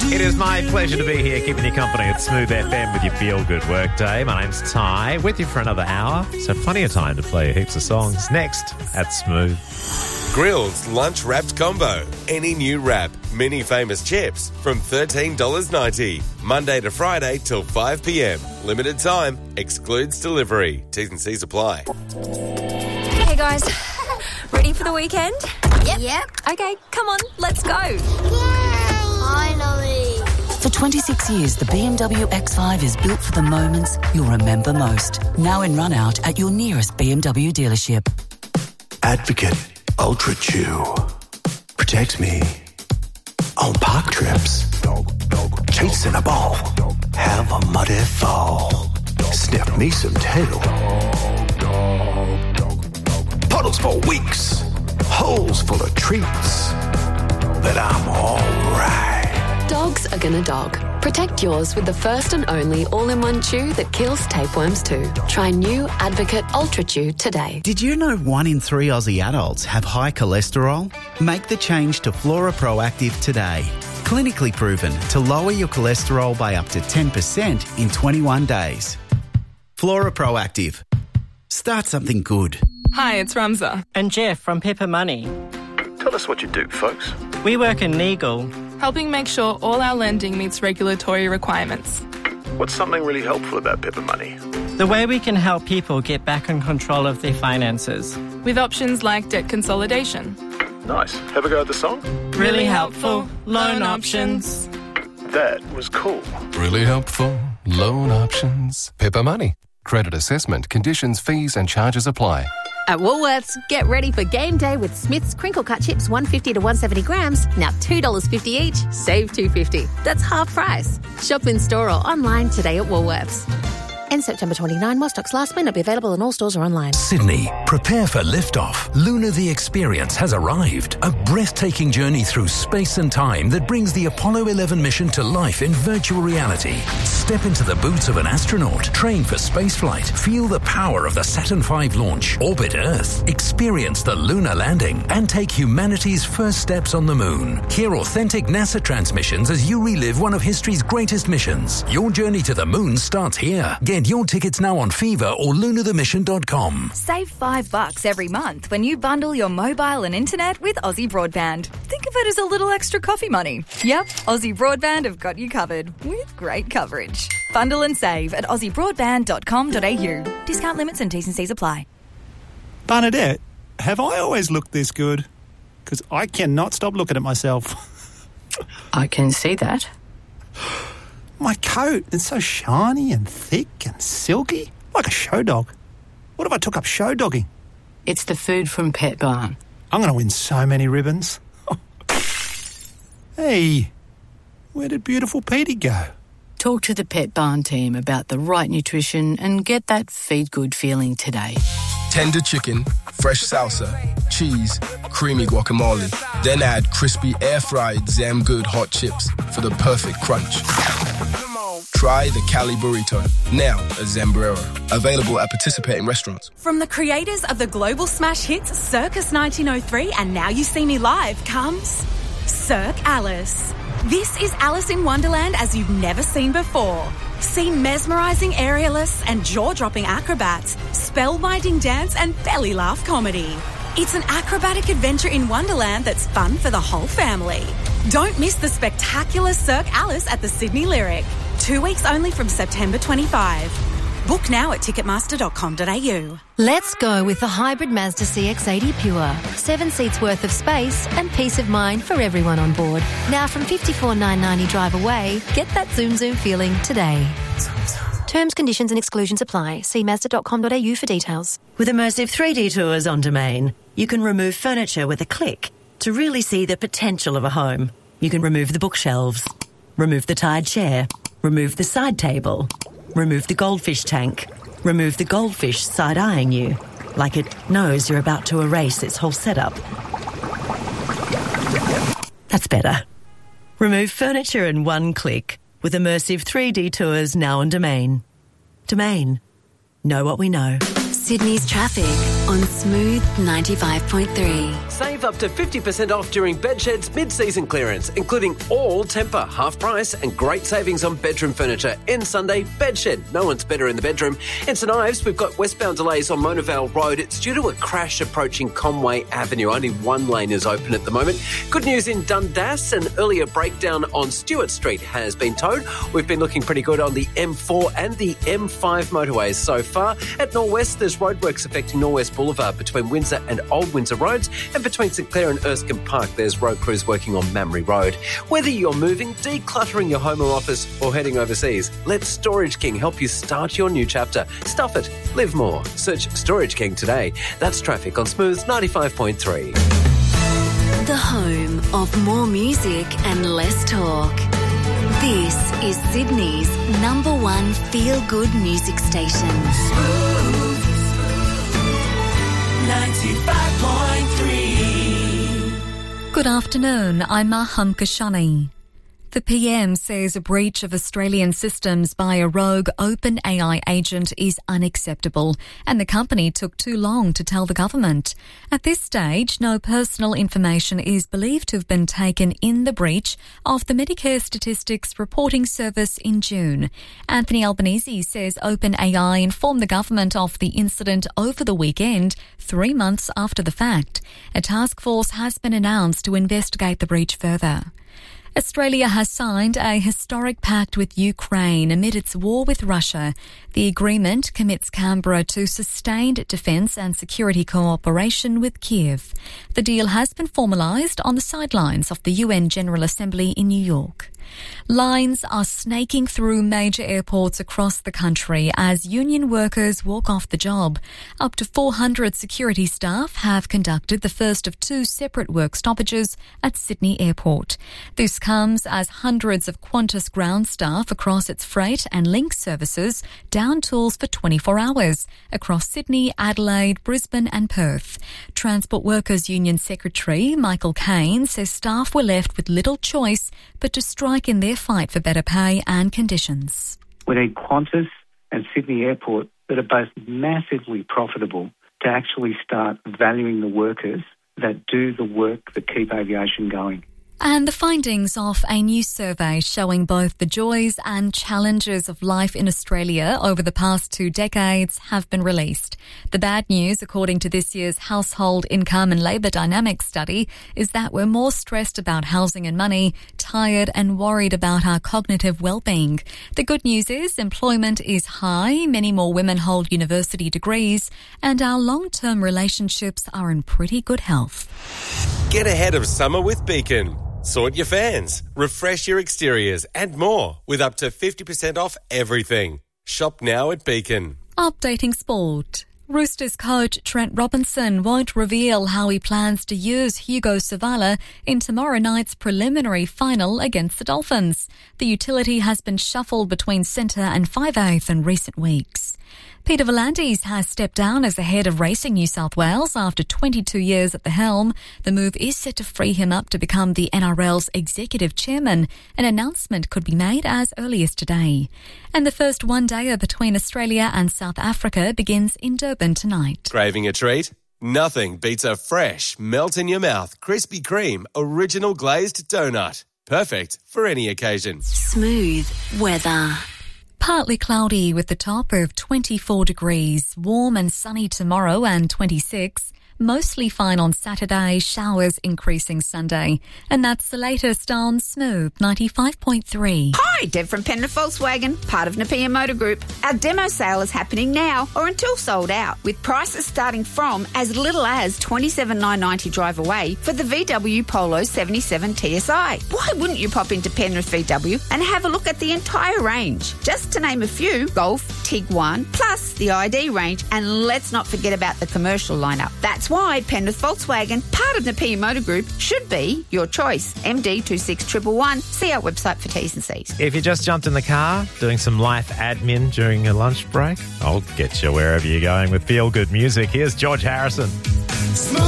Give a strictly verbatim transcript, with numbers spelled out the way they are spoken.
It is my pleasure to be here keeping you company at Smooth F M with your feel-good workday. My name's Ty, with you for another hour, so plenty of time to play heaps of songs. Next at Smooth. Grill's Lunch Wrapped Combo. Any new wrap, mini famous chips from thirteen dollars ninety. Monday to Friday till five p.m. Limited time, excludes delivery. T's and C's apply. Hey guys, ready for the weekend? Yep. Yep. Okay, come on, let's go. Yay! Finally. For twenty-six years, the B M W X five is built for the moments you'll remember most. Now in run-out at your nearest B M W dealership. Advocate Ultra Chew protects me on park trips. Treats in a bowl. Have a muddy fall. Sniff me some tail. Puddles for weeks. Holes full of treats. But I'm alright. Dogs are gonna dog. Protect yours with the first and only all-in-one chew that kills tapeworms too. Try new Advocate Ultra Chew today. Did you know one in three Aussie adults have high cholesterol? Make the change to Flora Proactive today. Clinically proven to lower your cholesterol by up to ten percent in twenty-one days. Flora Proactive. Start something good. Hi, it's Ramza. And Jeff from Pepper Money. Tell us what you do, folks. We work in legal. Helping make sure all our lending meets regulatory requirements. What's something really helpful about Pepper Money? The way we can help people get back in control of their finances. With options like debt consolidation. Nice. Have a go at the song? Really helpful. Loan options. That was cool. Really helpful. Loan options. Pepper Money. Credit assessment, conditions, fees and charges apply. At Woolworths, get ready for game day with Smith's Crinkle Cut Chips one hundred fifty to one hundred seventy grams, now two dollars fifty each, save two dollars fifty. That's half price. Shop in store or online today at Woolworths. End September twenty-ninth, while stocks last, may not be available in all stores or online. Sydney, prepare for liftoff. Luna the Experience has arrived. A breathtaking journey through space and time that brings the Apollo eleven mission to life in virtual reality. Step into the boots of an astronaut, train for spaceflight, feel the power of the Saturn five launch, orbit Earth, experience the lunar landing, and take humanity's first steps on the moon. Hear authentic NASA transmissions as you relive one of history's greatest missions. Your journey to the moon starts here. Get your tickets now on Fever or lunar the mission dot com. Save five bucks every month when you bundle your mobile and internet with Aussie Broadband. Think of it as a little extra coffee money. Yep, Aussie Broadband have got you covered with great coverage. Bundle and save at aussie broadband dot com dot a u. Discount limits and T's and C's apply. Bernadette, have I always looked this good? Because I cannot stop looking at myself. I can see that. My coat, it's so shiny and thick and silky, like a show dog. What if I took up show dogging? It's the food from Pet Barn. I'm going to win so many ribbons. Hey, where did beautiful Petey go? Talk to the Pet Barn team about the right nutrition and get that feed good feeling today. Tender chicken, fresh salsa, cheese, creamy guacamole. Then add crispy air-fried Zam Good hot chips for the perfect crunch. Try the Cali Burrito, now at Zambrero. Available at participating restaurants. From the creators of the global smash hits Circus nineteen oh three and Now You See Me Live comes Cirque Alice. This is Alice in Wonderland as you've never seen before. See mesmerising aerialists and jaw-dropping acrobats, spellbinding dance and belly laugh comedy. It's an acrobatic adventure in Wonderland that's fun for the whole family. Don't miss the spectacular Cirque Alice at the Sydney Lyric. Two weeks only from September twenty-fifth. Book now at ticketmaster dot com dot a u. Let's go with the hybrid Mazda C X eighty Pure. Seven seats worth of space and peace of mind for everyone on board. Now from fifty-four thousand nine hundred ninety drive away, get that zoom zoom feeling today. Terms, conditions and exclusions apply. See mazda dot com dot a u for details. With immersive three D tours on Domain, you can remove furniture with a click to really see the potential of a home. You can remove the bookshelves, remove the tired chair, remove the side table, remove the goldfish tank, remove the goldfish side-eyeing you, like it knows you're about to erase its whole setup. That's better. Remove furniture in one click with immersive three D tours now on Domain. Domain. Know what we know. Sydney's traffic on Smooth ninety-five point three. Save up to fifty percent off during Bedshed's mid-season clearance, including all Tempur half price and great savings on bedroom furniture. In Sunday, Bedshed. No one's better in the bedroom. In St Ives, we've got westbound delays on Mona Vale Road. It's due to a crash approaching Conway Avenue. Only one lane is open at the moment. Good news in Dundas. An earlier breakdown on Stewart Street has been towed. We've been looking pretty good on the M four and the M five motorways so far. At Norwest, there's roadworks affecting Norwest Boulevard between Windsor and Old Windsor Roads, and between St Clair and Erskine Park, there's road crews working on Mamre Road. Whether you're moving, decluttering your home or office, or heading overseas, let Storage King help you start your new chapter. Stuff it. Live more. Search Storage King today. That's traffic on Smooth ninety-five point three. The home of more music and less talk. This is Sydney's number one feel-good music station. Smooth ninety-five point three. Good afternoon, I'm Maham Kashani. The P M says a breach of Australian systems by a rogue OpenAI agent is unacceptable, and the company took too long to tell the government. At this stage, no personal information is believed to have been taken in the breach of the Medicare Statistics Reporting Service in June. Anthony Albanese says OpenAI informed the government of the incident over the weekend, three months after the fact. A task force has been announced to investigate the breach further. Australia has signed a historic pact with Ukraine amid its war with Russia. The agreement commits Canberra to sustained defence and security cooperation with Kiev. The deal has been formalised on the sidelines of the U N General Assembly in New York. Lines are snaking through major airports across the country as union workers walk off the job. Up to four hundred security staff have conducted the first of two separate work stoppages at Sydney Airport. This comes as hundreds of Qantas ground staff across its freight and link services down tools for twenty-four hours across Sydney, Adelaide, Brisbane and Perth. Transport Workers Union Secretary Michael Cain says staff were left with little choice but to strike in their fight for better pay and conditions. We need Qantas and Sydney Airport that are both massively profitable to actually start valuing the workers that do the work that keep aviation going. And the findings of a new survey showing both the joys and challenges of life in Australia over the past two decades have been released. The bad news, according to this year's Household Income and Labour Dynamics study, is that we're more stressed about housing and money, tired and worried about our cognitive well-being. The good news is employment is high, many more women hold university degrees, and our long-term relationships are in pretty good health. Get ahead of summer with Beacon. Sort your fans, refresh your exteriors and more with up to fifty percent off everything. Shop now at Beacon. Updating sport. Roosters coach Trent Robinson won't reveal how he plans to use Hugo Savala in tomorrow night's preliminary final against the Dolphins. The utility has been shuffled between centre and five-eighth in recent weeks. Peter V'landys has stepped down as the head of Racing New South Wales after twenty-two years at the helm. The move is set to free him up to become the N R L's executive chairman. An announcement could be made as early as today. And the first one-dayer between Australia and South Africa begins in Durban tonight. Craving a treat? Nothing beats a fresh, melt-in-your-mouth Krispy Kreme original glazed donut. Perfect for any occasion. Smooth weather. Partly cloudy with the top of twenty-four degrees. Warm and sunny tomorrow and twenty-six. Mostly fine on Saturday, showers increasing Sunday. And that's the latest on Smooth ninety-five point three. Hi, Deb from Penrith Volkswagen, part of Napier Motor Group. Our demo sale is happening now or until sold out, with prices starting from as little as twenty-seven thousand nine hundred ninety dollars drive away for the V W Polo seventy-seven T S I. Why wouldn't you pop into Penrith V W and have a look at the entire range? Just to name a few, Golf, Tiguan, plus the I D range, and let's not forget about the commercial lineup. That's That's why Penrith Volkswagen, part of Napier Motor Group, should be your choice. M D two six one one one. See our website for T's and C's. If you just jumped in the car doing some life admin during a lunch break, I'll get you wherever you're going with feel-good music. Here's George Harrison.